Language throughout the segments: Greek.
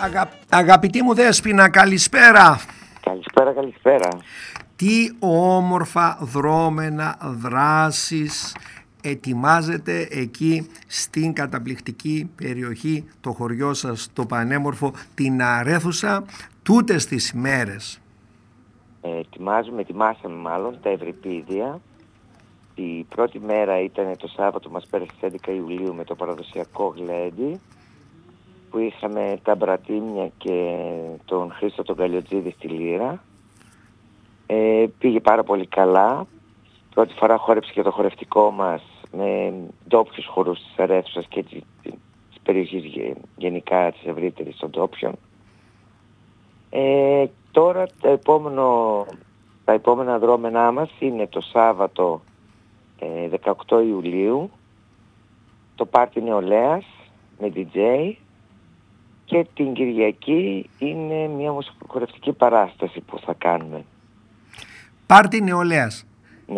Αγαπητή μου Δέσποινα, καλησπέρα. Καλησπέρα. Τι όμορφα δρόμενα δράσεις ετοιμάζετε εκεί στην καταπληκτική περιοχή, το χωριό σας, το πανέμορφο, την Αρέθουσα, τούτες τις μέρες? Ετοιμάσαμε μάλλον τα ευρυπίδια. Η πρώτη μέρα ήταν το Σάββατο, μας πέρασε στις 11 Ιουλίου με το παραδοσιακό γλέντι, που είχαμε τα Μπρατήμια και τον Χρήστο τον Καλλιοτζίδη στη λύρα. Πήγε πάρα πολύ καλά. Πρώτη φορά χόρεψε και το χορευτικό μας με ντόπιους χορούς της Αρέθουσας και της περιοχής γενικά, της ευρύτερης των ντόπιων. Τώρα τα επόμενα δρόμενά μας είναι το Σάββατο 18 Ιουλίου, το πάρτι νεολαίας με DJ, και την Κυριακή είναι μια μουσικοχορευτική παράσταση που θα κάνουμε. Πάρτι νεολαίας. Ναι.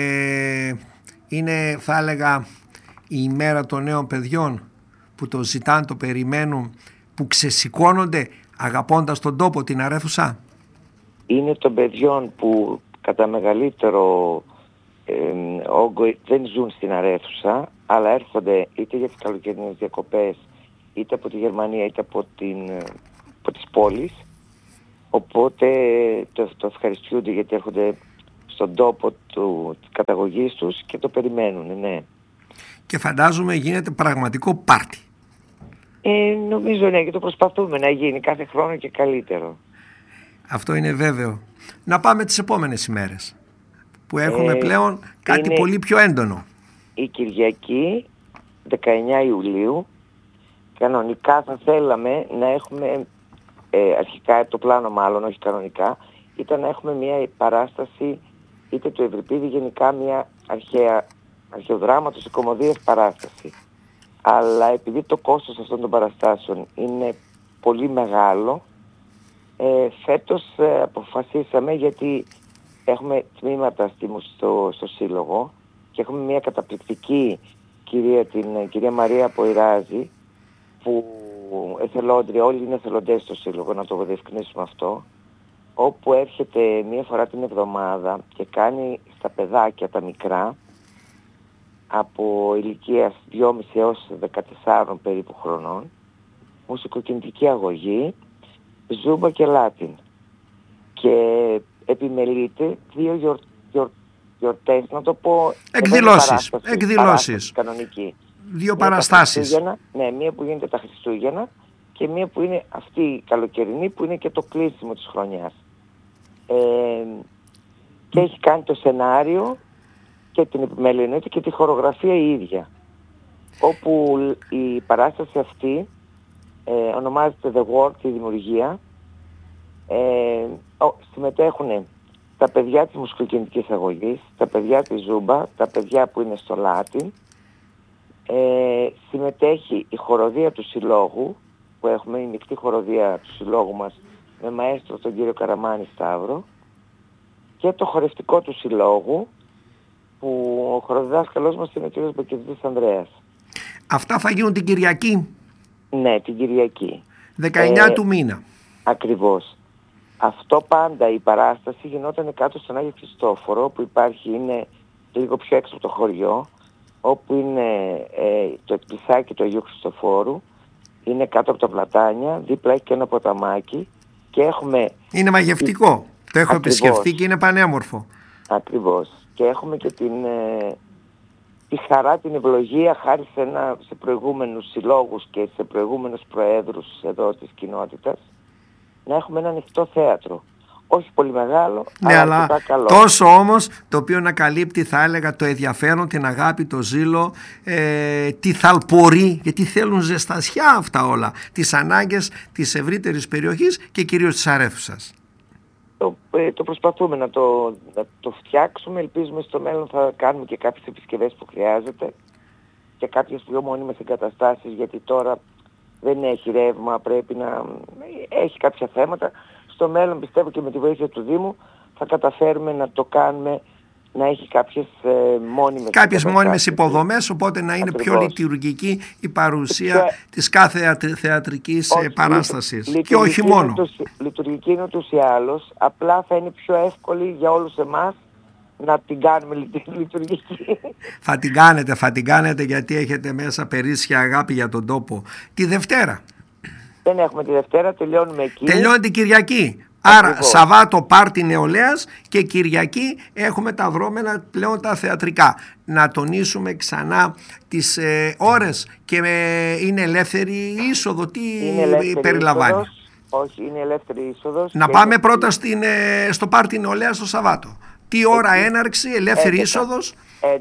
Είναι, θα έλεγα, η ημέρα των νέων παιδιών που το ζητάνε, το περιμένουν, που ξεσηκώνονται αγαπώντας τον τόπο, την Αρέθουσα. Είναι των παιδιών που κατά μεγαλύτερο όγκο δεν ζουν στην Αρέθουσα, αλλά έρχονται είτε για τις καλοκαιρινές διακοπές, είτε από τη Γερμανία, είτε από τις πόλεις. Οπότε το ευχαριστούνται, γιατί έρχονται στον τόπο της καταγωγής τους και το περιμένουν, ναι. Και φαντάζομαι γίνεται πραγματικό πάρτι. Νομίζω ναι, και το προσπαθούμε να γίνει κάθε χρόνο και καλύτερο. Αυτό είναι βέβαιο. Να πάμε τις επόμενες ημέρες, που έχουμε πλέον κάτι πολύ πιο έντονο. Η Κυριακή 19 Ιουλίου. Κανονικά θα θέλαμε να έχουμε, αρχικά το πλάνο μάλλον, όχι κανονικά, ήταν να έχουμε μια παράσταση, είτε του Ευρυπίδη, γενικά μια αρχαιοδράματος ή κωμωδίας παράσταση. Αλλά επειδή το κόστος αυτών των παραστάσεων είναι πολύ μεγάλο, φέτος αποφασίσαμε, γιατί έχουμε τμήματα στο Σύλλογο και έχουμε μια καταπληκτική κυρία, την κυρία Μαρία Ποηράζη, που εθελόντρια, όλοι είναι εθελοντές στο Σύλλογο, να το διευκρινίσουμε αυτό, όπου έρχεται μία φορά την εβδομάδα και κάνει στα παιδάκια τα μικρά, από ηλικίας 2,5 έως 14 περίπου χρονών, μουσικοκινητική αγωγή, ζούμπα και λάτιν. Και επιμελείται δύο γιορτές, να το πω, εκδηλώσεις κανονική. Δύο παραστάσεις. Ναι, μία που γίνεται τα Χριστούγεννα και μία που είναι αυτή η καλοκαιρινή, που είναι και το κλείσιμο της χρονιάς. Και έχει κάνει το σενάριο και την επιμέλεια και τη χορογραφία η ίδια. Όπου η παράσταση αυτή ονομάζεται The World, τη δημιουργία. Συμμετέχουν τα παιδιά της μουσικοκινητικής αγωγής, τα παιδιά της Ζούμπα, τα παιδιά που είναι στο Λάτιν. Συμμετέχει η χοροδία του Συλλόγου, που έχουμε η μεικτή χοροδία του Συλλόγου μας με μαέστρο τον κύριο Καραμάνη Σταύρο, και το χορευτικό του Συλλόγου, που ο χοροδιδάσκαλός μας είναι ο κύριος Μπακετζής Ανδρέας. Αυτά θα γίνουν την Κυριακή? Ναι, την Κυριακή 19 του μήνα. Ακριβώς. Αυτό πάντα, η παράσταση γινόταν κάτω στον Άγιο Χριστόφορο, που είναι λίγο πιο έξω από το χωριό, όπου είναι το εκκλησάκι του Αγίου Χριστοφόρου, είναι κάτω από τα πλατάνια, δίπλα έχει και ένα ποταμάκι και έχουμε... Είναι μαγευτικό, το έχω επισκεφθεί και είναι πανέμορφο. Ακριβώς. Και έχουμε και τη χαρά, την ευλογία, χάρη σε προηγούμενους συλλόγους και σε προηγούμενους προέδρους εδώ της κοινότητας, να έχουμε ένα ανοιχτό θέατρο. Όχι πολύ μεγάλο, ναι, αλλά καλό. Τόσο όμως, το οποίο να καλύπτει, θα έλεγα, το ενδιαφέρον, την αγάπη, το ζήλο, τη θαλπορή, γιατί θέλουν ζεστασιά αυτά όλα, τις ανάγκες της ευρύτερης περιοχής και κυρίως της Αρέθουσας. Το προσπαθούμε να το φτιάξουμε. Ελπίζουμε στο μέλλον θα κάνουμε και κάποιες επισκευές που χρειάζεται και κάποιες πιο μόνιμες εγκαταστάσεις, γιατί τώρα δεν έχει ρεύμα, πρέπει να έχει κάποια θέματα. Στο μέλλον, πιστεύω, και με τη βοήθεια του Δήμου θα καταφέρουμε να το κάνουμε να έχει κάποιες μόνιμες υποδομές, οπότε να είναι πιο λειτουργική η παρουσία της κάθε θεατρικής παράστασης. Και όχι μόνο. Λειτουργική είναι ούτως ή άλλως, απλά θα είναι πιο εύκολη για όλους εμάς να την κάνουμε λειτουργική. Θα την κάνετε γιατί έχετε μέσα περίσσια αγάπη για τον τόπο. Τη Δευτέρα. Δεν έχουμε τη Δευτέρα, τελειώνουμε εκεί. Τελειώνει την Κυριακή. Άρα Σαββάτο πάρτι νεολαίας και Κυριακή έχουμε τα δρόμενα πλέον τα θεατρικά. Να τονίσουμε ξανά τις ώρες και είναι ελεύθερη είσοδο. Τι περιλαμβάνει? Όχι, είναι ελεύθερη είσοδος. Να πάμε πρώτα στο πάρτι νεολαίας το Σαββάτο. Τι ώρα έναρξη, ελεύθερη είσοδος?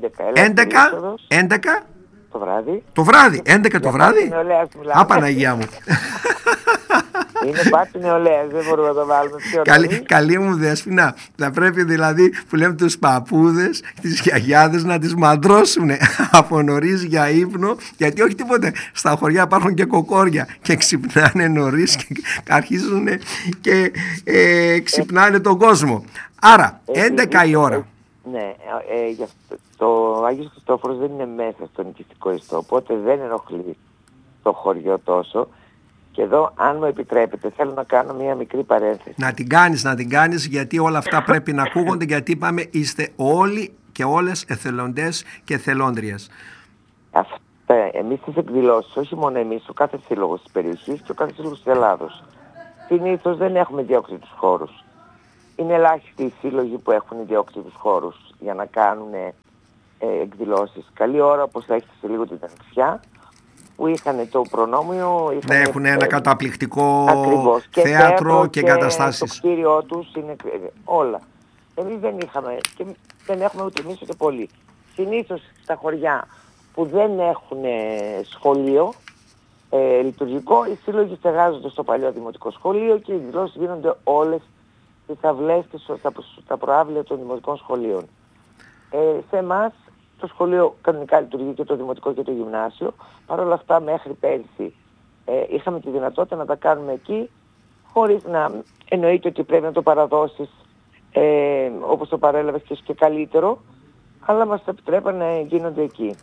11 το βράδυ. Το βράδυ, 11 το βράδυ. Παναγία μου. Είναι πάρτι νεολαίας, δεν μπορούμε να το βάλουμε πιο καλή μου Δέσποινα, θα πρέπει δηλαδή που λέμε τους παππούδες, τις γιαγιάδες να τις μαντρώσουν από νωρίς για ύπνο, γιατί όχι τίποτε, στα χωριά υπάρχουν και κοκόρια και ξυπνάνε νωρίς και αρχίζουν και ξυπνάνε τον κόσμο. Άρα 11 η ώρα. Ναι, το Άγιος Χριστόφορος δεν είναι μέσα στο νοικιστικό ιστό, οπότε δεν ενοχλεί το χωριό τόσο. Και εδώ, αν μου επιτρέπετε, θέλω να κάνω μια μικρή παρένθεση. Να την κάνεις, γιατί όλα αυτά πρέπει να ακούγονται, γιατί είπαμε είστε όλοι και όλες εθελοντές και εθελόντριες. Εμείς τις εκδηλώσεις, όχι μόνο εμείς, ο κάθε σύλλογος της περιοχής και ο κάθε σύλλογος της Ελλάδος, συνήθως δεν έχουμε διώξει τους χώρους. Είναι ελάχιστοι οι σύλλογοι που έχουν διώξει τους χώρους για να κάνουν εκδηλώσεις. Καλή ώρα, όπως θα έχετε σε λίγο την Ανοιξιά, που είχαν το προνόμιο. Έχουν ένα καταπληκτικό θέατρο και εγκαταστάσεις. Το κτίριό τους είναι όλα. Εμείς δεν είχαμε και δεν έχουμε ούτε εμείς ούτε πολύ. Συνήθως στα χωριά που δεν έχουν σχολείο λειτουργικό, οι σύλλογοι στεγάζονται στο παλιό δημοτικό σχολείο και οι εκδηλώσεις γίνονται όλες στις αυλές και στα προάβλια των δημοτικών σχολείων. Σε εμάς το σχολείο κανονικά λειτουργεί και το δημοτικό και το γυμνάσιο. Παρ' όλα αυτά μέχρι πέρσι είχαμε τη δυνατότητα να τα κάνουμε εκεί, χωρίς να εννοείται ότι πρέπει να το παραδώσεις όπως το παρέλαβες και καλύτερο, αλλά μας επιτρέπαν να γίνονται εκεί.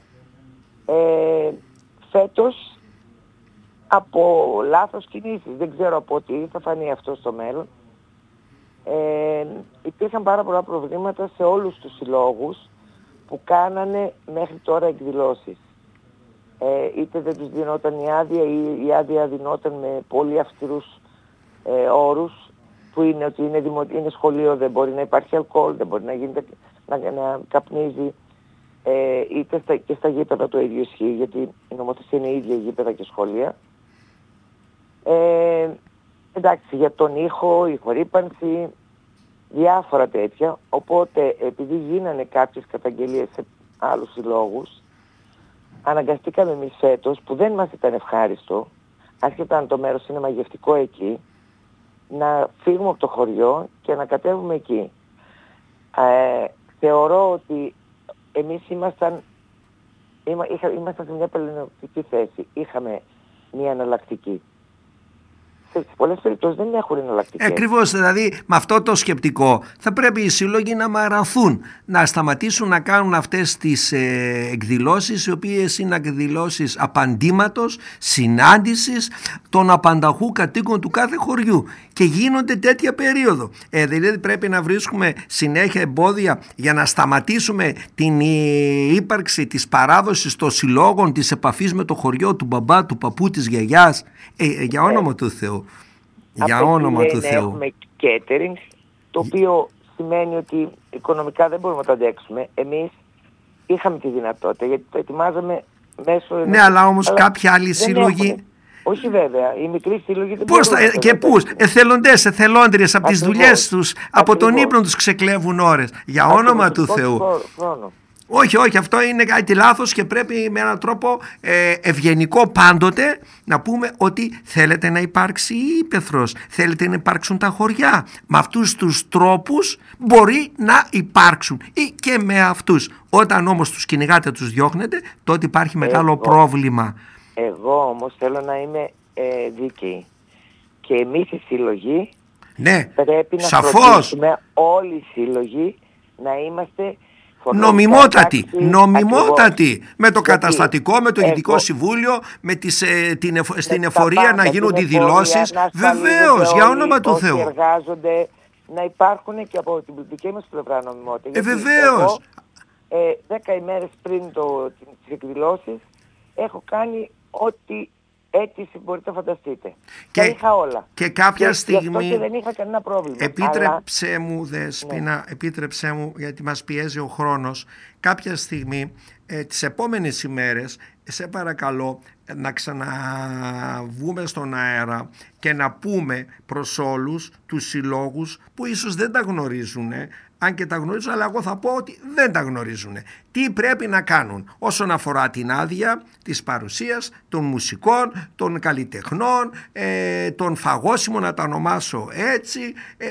Φέτος από λάθος κινήσεις, δεν ξέρω από τι θα φανεί αυτό στο μέλλον, υπήρχαν πάρα πολλά προβλήματα σε όλους τους συλλόγους που κάνανε μέχρι τώρα εκδηλώσεις. Είτε δεν τους δινόταν η άδεια ή η άδεια δινόταν με πολύ αυστηρούς όρους, που είναι ότι είναι σχολείο, δεν μπορεί να υπάρχει αλκοόλ, δεν μπορεί να καπνίζει, είτε και στα γήπεδα το ίδιο ισχύει, γιατί η νομοθεσία είναι ίδια γήπεδα και σχολεία. Εντάξει, για τον ήχο, ηχορύπανση, διάφορα τέτοια, οπότε επειδή γίνανε κάποιες καταγγελίες σε άλλους συλλόγους, αναγκαστήκαμε εμείς φέτος, που δεν μας ήταν ευχάριστο, άσχετα αν το μέρος είναι μαγευτικό εκεί, να φύγουμε από το χωριό και να κατέβουμε εκεί. Θεωρώ ότι εμείς ήμασταν σε μια πλεονεκτική θέση. Είχαμε μια εναλλακτική. Σε πολλές περιπτώσεις δεν έχουν εναλλακτικές. Ακριβώς, δηλαδή με αυτό το σκεπτικό θα πρέπει οι σύλλογοι να μαραθούν, να σταματήσουν να κάνουν αυτές τις εκδηλώσεις, οι οποίες είναι εκδηλώσεις απαντήματος, συνάντησης των απανταχού κατοίκων του κάθε χωριού, και γίνονται τέτοια περίοδο. Δηλαδή πρέπει να βρίσκουμε συνέχεια εμπόδια για να σταματήσουμε την ύπαρξη της παράδοσης των συλλόγων, της επαφής με το χωριό του μπαμπά, του παππού, της γιαγιάς, για όνομα του Θεού. Για όνομα του Θεού. Έχουμε catering, το οποίο σημαίνει ότι οικονομικά δεν μπορούμε να το αντέξουμε. Εμείς είχαμε τη δυνατότητα, γιατί το ετοιμάζαμε μέσω... Ναι, αλλά όμως κάποιοι άλλοι σύλλογοι... Όχι βέβαια, οι μικροί σύλλογοι δεν μπορούν να... Και πούς, εθελοντές, εθελόντριες, από τις δουλειές τους, από τον ύπνο τους ξεκλέβουν ώρες. Για όνομα του Θεού. Όχι, αυτό είναι κάτι λάθος και πρέπει με έναν τρόπο ευγενικό πάντοτε να πούμε ότι θέλετε να υπάρξει η ύπαιθρος, θέλετε να υπάρξουν τα χωριά. Με αυτούς τους τρόπους μπορεί να υπάρξουν ή και με αυτούς. Όταν όμως τους κυνηγάτε, τους διώχνετε, τότε υπάρχει μεγάλο πρόβλημα. Εγώ όμως θέλω να είμαι δίκαιη. Και εμείς οι σύλλογοι πρέπει να φροντίσουμε όλοι οι σύλλογοι να είμαστε Νομιμότατη. Με το καταστατικό, με το Ειδικό Συμβούλιο, με στην εφορία να γίνονται δηλώσεις. Βεβαίως, για όνομα του Θεού. Εργάζονται, να υπάρχουν και από την δική μας πλευρά νομιμότητα. Βεβαίως. 10 ημέρες πριν τις εκδηλώσεις έχω κάνει ό,τι αίτηση μπορείτε να φανταστείτε. Και είχα όλα. Και κάποια στιγμή... Γι' αυτό και δεν είχα κανένα πρόβλημα. Επίτρεψέ μου, Δέσποινα, ναι. Επίτρεψέ μου, γιατί μας πιέζει ο χρόνος. Κάποια στιγμή, τις επόμενες ημέρες, σε παρακαλώ να ξαναβγούμε στον αέρα και να πούμε προς όλους τους συλλόγους που ίσως δεν τα γνωρίζουν, αν και τα γνωρίζουν, αλλά εγώ θα πω ότι δεν τα γνωρίζουν. Τι πρέπει να κάνουν όσον αφορά την άδεια της παρουσίας των μουσικών, των καλλιτεχνών, των φαγώσιμων, να τα ονομάσω έτσι,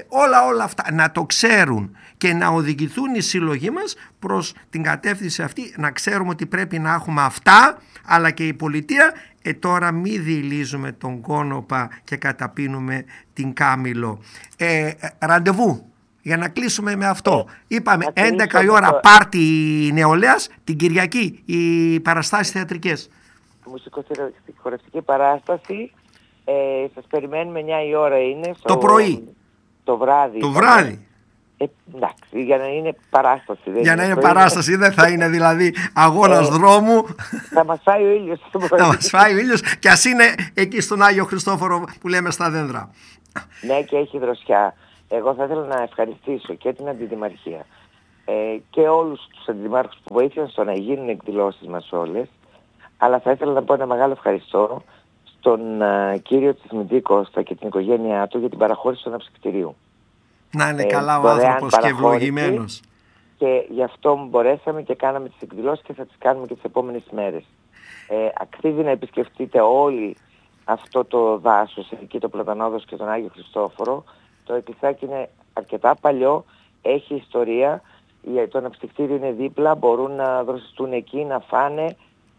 όλα αυτά, να το ξέρουν και να οδηγηθούν οι σύλλογοι μας προς την κατεύθυνση αυτή, να ξέρουμε ότι πρέπει να έχουμε αυτά, αλλά και η πολιτεία. Τώρα μη διηλίζουμε τον κόνοπα και καταπίνουμε την Κάμιλο. Ραντεβού. Για να κλείσουμε με αυτό. Είπαμε 11 η ώρα πάρτι νεολαίας, την Κυριακή οι παραστάσεις θεατρικές. Μουσικοχορευτική παράσταση. Σας περιμένουμε 9 η ώρα είναι. Το πρωί. Το βράδυ. Το βράδυ. Εντάξει, για να είναι παράσταση. Για να είναι παράσταση, δεν θα είναι δηλαδή αγώνας δρόμου. Θα μας φάει ο ήλιος. Θα μας φάει ο ήλιος και ας είναι εκεί στον Άγιο Χριστόφορο που λέμε στα δέντρα. Ναι, και έχει δροσιά. Εγώ θα ήθελα να ευχαριστήσω και την Αντιδημαρχία και όλους τους αντιδημάρχους που βοήθησαν στο να γίνουν οι εκδηλώσεις μας όλες, αλλά θα ήθελα να πω ένα μεγάλο ευχαριστώ στον κύριο Τσισμιντή Κώστα και την οικογένειά του για την παραχώρηση του αναψυκτηρίου. Να είναι καλά ο άνθρωπος και ευλογημένος. Και γι' αυτό μπορέσαμε και κάναμε τις εκδηλώσεις και θα τις κάνουμε και τις επόμενες μέρες. Αξίζει να επισκεφτείτε όλοι αυτό το δάσος, εκεί το Πλατανόδος και τον Άγιο Χριστόφορο. Το Εκκλησάκι είναι αρκετά παλιό, έχει ιστορία, το αναψυκτήριο είναι δίπλα, μπορούν να δροσιστούν εκεί, να φάνε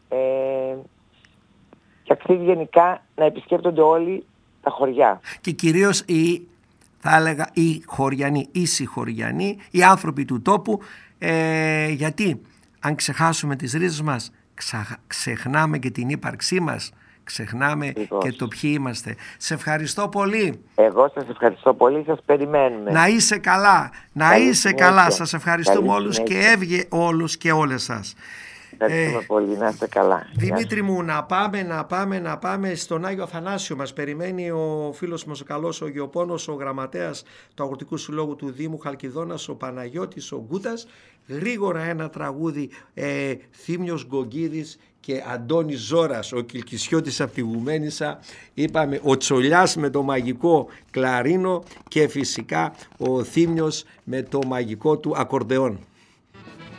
και αξίζει γενικά να επισκέπτονται όλοι τα χωριά. Και κυρίως θα έλεγα οι χωριανοί, οι συγχωριανοί, οι άνθρωποι του τόπου, γιατί αν ξεχάσουμε τις ρίζες μας, ξεχνάμε και την ύπαρξή μας. Ξεχνάμε και το ποιοι είμαστε. Σε ευχαριστώ πολύ. Εγώ σας ευχαριστώ πολύ, σας περιμένουμε. Να είσαι καλά, να είσαι καλά. Σας ευχαριστούμε όλους και έβγε όλους και όλες σας. Ευχαριστούμε πολύ, να είστε καλά. Δημήτρη μου, να πάμε στον Άγιο Αθανάσιο. Μας περιμένει ο φίλος μας ο καλός ο Γεωπόνος, ο γραμματέας του Αγροτικού Συλλόγου του Δήμου Χαλκιδόνας, ο Παναγιώτης ο Γκούτας. Γρήγορα ένα τραγούδι, Θήμιος Γκογκίδης και Αντώνης Ζώρας, ο Κιλκισιώτης από τη Γουμένισσα, είπαμε ο Τσολιάς με το μαγικό κλαρίνο και φυσικά ο Θήμιος με το μαγικό του ακορντεόν.